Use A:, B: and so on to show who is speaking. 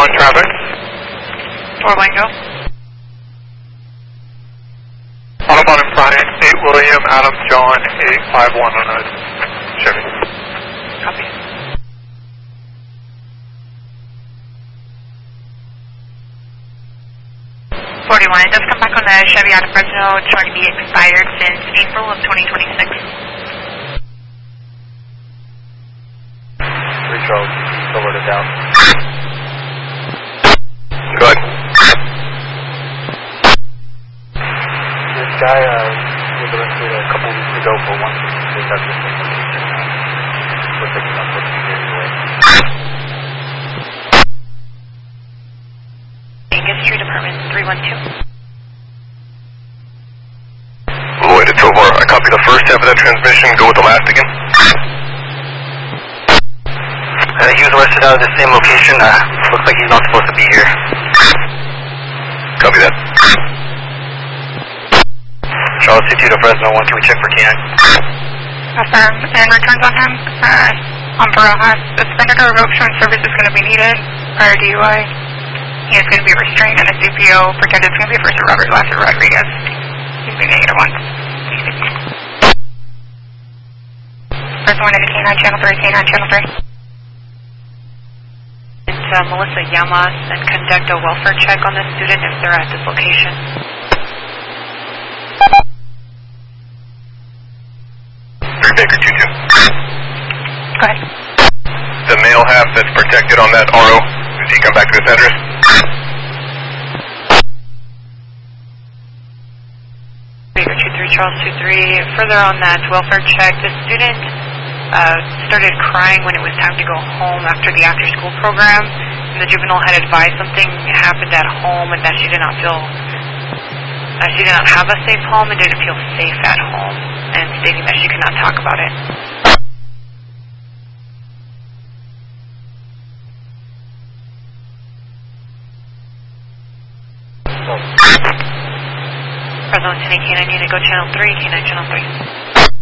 A: traffic.
B: Fort Wayne, go.
A: Autobahn in front, 8 William, Adam, John, 851 on a Chevy.
B: Copy. It does come back on the Chevy out of Fresno. It's going to be expired since April of 2026.
A: 3 Charles, still loaded down. Good. This guy was arrested a couple weeks ago for 166 at the same location. We're picking up what he gave away.
B: Angus Street Apartment 312.
A: Lloyd, it's over. I copy the first half of that transmission. Go with the last again.
C: He was arrested out of the same location. Looks like he's not supposed to be here.
A: Copy that.
C: Charles, 2 to Fresno, 1-3, check for T9.
B: Affirmed. And returns on him. On Barajas. Suspended or revoked showing service is going to be needed. Prior DUI. He is going to be restrained and a CPO. Pretend it's going to be Officer Robert Lasser Rodriguez. He's been negative 1. First one into K9 Channel 3, K9 Channel 3. Melissa Llamas and conduct a welfare check on this student if they're at this location.
A: Baker 2-2.
B: Go ahead.
A: The male half that's protected on that RO, does he come back to this address?
B: Baker 2-3, Charles 2-3. Further on that welfare check, the student started crying when it was time to go home after the after-school program. And the juvenile had advised something happened at home and that she did not have a safe home and didn't feel safe at home, and stating that she could not talk about it. President K9 unit, go channel 3, K9 channel 3.